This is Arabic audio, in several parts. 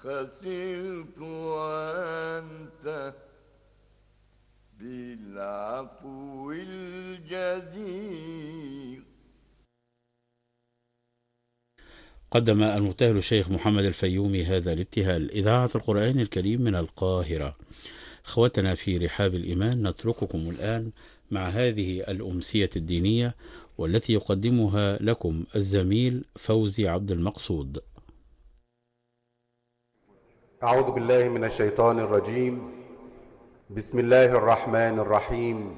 خسرت وأنت بالعفو الجزيل. قدم المبتهل الشيخ محمد الفيومي هذا الابتهال. إذاعة القرآن الكريم من القاهرة. أخوتنا في رحاب الإيمان، نترككم الآن مع هذه الأمسية الدينية والتي يقدمها لكم الزميل فوزي عبد المقصود. أعوذ بالله من الشيطان الرجيم. بسم الله الرحمن الرحيم.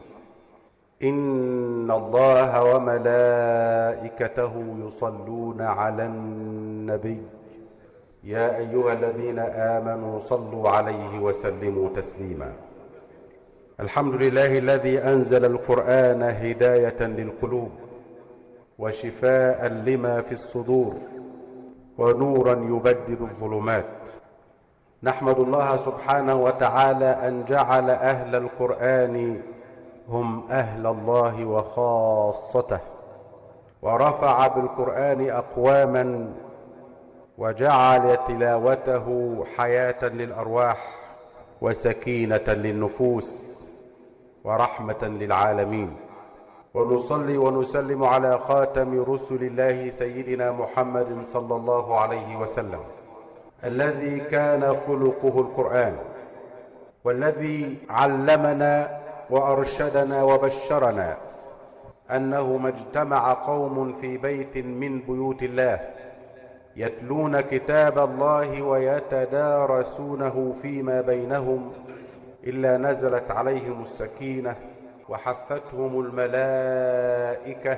إن الله وملائكته يصلون على النبي يا أيها الذين آمنوا صلوا عليه وسلموا تسليما. الحمد لله الذي أنزل القرآن هداية للقلوب وشفاء لما في الصدور ونورا يبدد الظلمات. نحمد الله سبحانه وتعالى أن جعل أهل القرآن هم أهل الله وخاصته، ورفع بالقرآن أقواما وجعل تلاوته حياة للأرواح وسكينة للنفوس ورحمة للعالمين. ونصلي ونسلم على خاتم رسل الله سيدنا محمد صلى الله عليه وسلم، الذي كان خلقه القرآن، والذي علمنا وأرشدنا وبشرنا أنه ما اجتمع قوم في بيت من بيوت الله يتلون كتاب الله ويتدارسونه فيما بينهم إلا نزلت عليهم السكينة وحفتهم الملائكة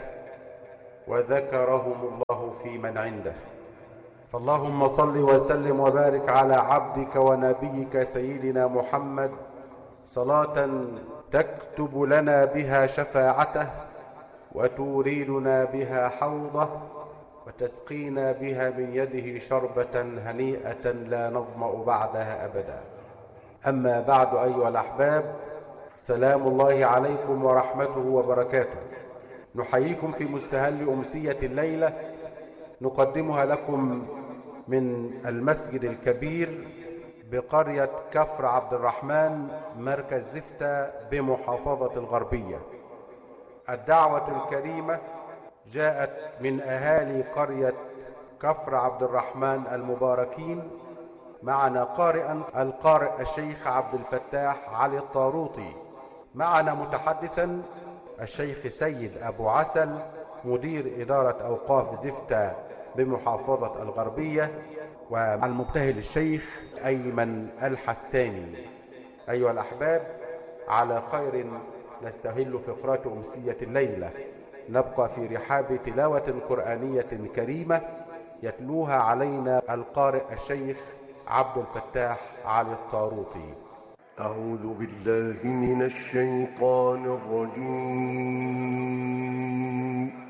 وذكرهم الله في من عنده. فاللهم صل وسلم وبارك على عبدك ونبيك سيدنا محمد صلاة تكتب لنا بها شفاعته وتوريدنا بها حوضه وتسقينا بها من يده شربة هنيئة لا نظمأ بعدها أبدا. أما بعد أيها الأحباب، سلام الله عليكم ورحمته وبركاته. نحييكم في مستهل أمسية الليلة نقدمها لكم من المسجد الكبير بقرية كفر عبد الرحمن مركز زفتة بمحافظة الغربية. الدعوة الكريمة جاءت من أهالي قرية كفر عبد الرحمن المباركين. معنا قارئا القارئ الشيخ عبد الفتاح علي الطاروطي، معنا متحدثا الشيخ سيد أبو عسل مدير إدارة أوقاف زفتة بمحافظة الغربية، والمبتهل الشيخ أيمن الحساني. أيها الأحباب، على خير نستهل فقرات أمسية الليلة. نبقى في رحاب تلاوة قرآنية كريمة يتلوها علينا القارئ الشيخ عبد الفتاح علي الطاروطي. أعوذ بالله من الشيطان الرجيم.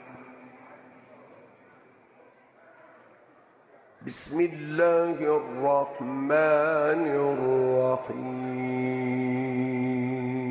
بسم الله الرحمن الرحيم.